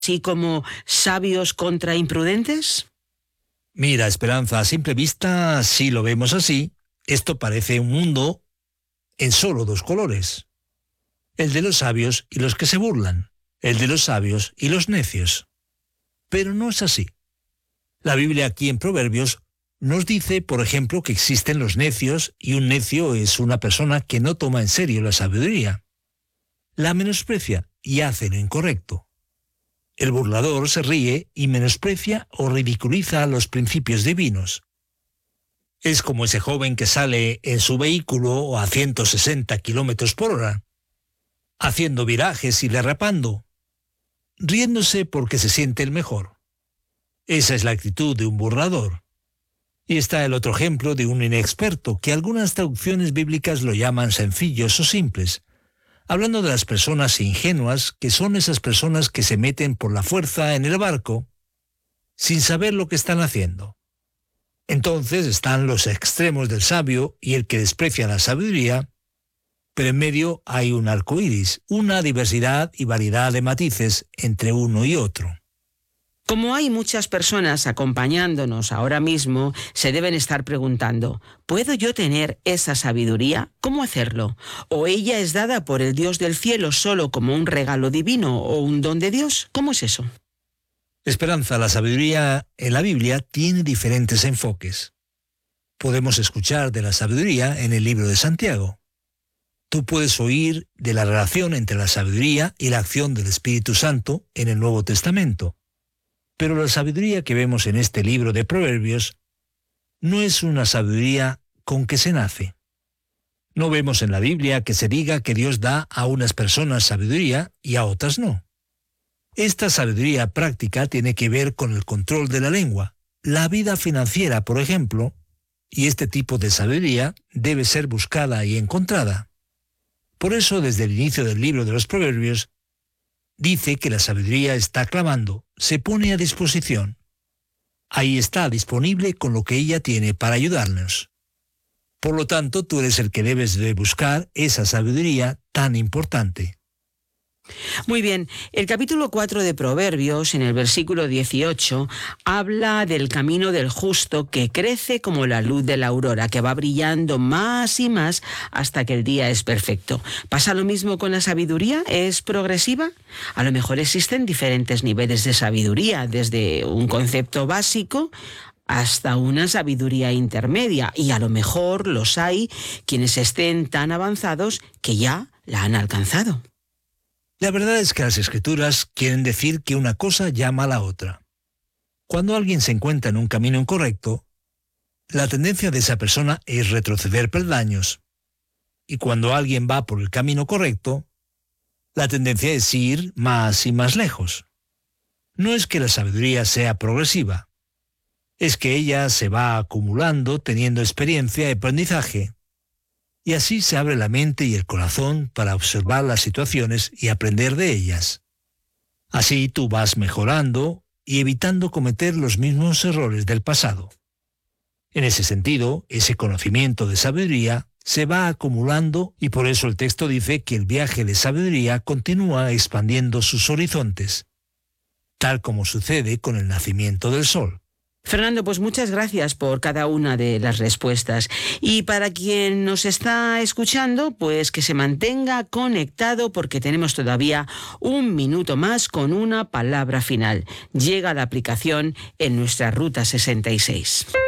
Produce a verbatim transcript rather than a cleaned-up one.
así como sabios contra imprudentes? Mira, Esperanza, a simple vista, si lo vemos así, esto parece un mundo en solo dos colores. El de los sabios y los que se burlan, el de los sabios y los necios. Pero no es así. La Biblia aquí en Proverbios nos dice, por ejemplo, que existen los necios y un necio es una persona que no toma en serio la sabiduría. La menosprecia y hace lo incorrecto. El burlador se ríe y menosprecia o ridiculiza los principios divinos. Es como ese joven que sale en su vehículo a ciento sesenta kilómetros por hora, haciendo virajes y derrapando, riéndose porque se siente el mejor. Esa es la actitud de un burlador. Y está el otro ejemplo de un inexperto, que algunas traducciones bíblicas lo llaman sencillos o simples, hablando de las personas ingenuas, que son esas personas que se meten por la fuerza en el barco sin saber lo que están haciendo. Entonces están los extremos del sabio y el que desprecia la sabiduría, pero en medio hay un arco iris, una diversidad y variedad de matices entre uno y otro. Como hay muchas personas acompañándonos ahora mismo, se deben estar preguntando, ¿puedo yo tener esa sabiduría? ¿Cómo hacerlo? ¿O ella es dada por el Dios del cielo solo como un regalo divino o un don de Dios? ¿Cómo es eso? Esperanza, la sabiduría en la Biblia tiene diferentes enfoques. Podemos escuchar de la sabiduría en el libro de Santiago. Tú puedes oír de la relación entre la sabiduría y la acción del Espíritu Santo en el Nuevo Testamento. Pero la sabiduría que vemos en este libro de Proverbios no es una sabiduría con que se nace. No vemos en la Biblia que se diga que Dios da a unas personas sabiduría y a otras no. Esta sabiduría práctica tiene que ver con el control de la lengua, la vida financiera, por ejemplo, y este tipo de sabiduría debe ser buscada y encontrada. Por eso, desde el inicio del libro de los Proverbios, dice que la sabiduría está clamando, se pone a disposición. Ahí está, disponible con lo que ella tiene para ayudarnos. Por lo tanto, tú eres el que debes de buscar esa sabiduría tan importante. Muy bien, el capítulo cuatro de Proverbios, en el versículo dieciocho, habla del camino del justo que crece como la luz de la aurora, que va brillando más y más hasta que el día es perfecto. ¿Pasa lo mismo con la sabiduría? ¿Es progresiva? A lo mejor existen diferentes niveles de sabiduría, desde un concepto básico hasta una sabiduría intermedia, y a lo mejor los hay quienes estén tan avanzados que ya la han alcanzado. La verdad es que las Escrituras quieren decir que una cosa llama a la otra. Cuando alguien se encuentra en un camino incorrecto, la tendencia de esa persona es retroceder peldaños. Y cuando alguien va por el camino correcto, la tendencia es ir más y más lejos. No es que la sabiduría sea progresiva, es que ella se va acumulando teniendo experiencia y aprendizaje. Y así se abre la mente y el corazón para observar las situaciones y aprender de ellas. Así tú vas mejorando y evitando cometer los mismos errores del pasado. En ese sentido, ese conocimiento de sabiduría se va acumulando y por eso el texto dice que el viaje de sabiduría continúa expandiendo sus horizontes, tal como sucede con el nacimiento del sol. Fernando, pues muchas gracias por cada una de las respuestas. Y para quien nos está escuchando, pues que se mantenga conectado porque tenemos todavía un minuto más con una palabra final. Llega la aplicación en nuestra Ruta sesenta y seis.